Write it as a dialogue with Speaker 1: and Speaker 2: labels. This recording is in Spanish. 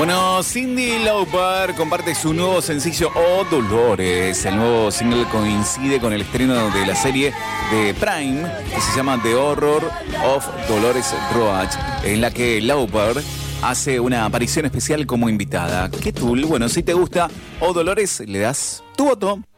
Speaker 1: Bueno, Cyndi Lauper comparte su nuevo sencillo Oh Dolores. El nuevo single coincide con el estreno de la serie de Prime que se llama The Horror of Dolores Roach, en la que Lauper hace una aparición especial como invitada. ¿Qué tool? Bueno, si te gusta Oh Dolores, le das tu voto.